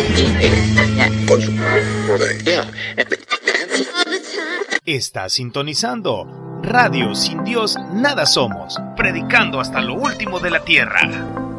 Estás sintonizando Radio Sin Dios Nada Somos, predicando hasta lo último de la tierra.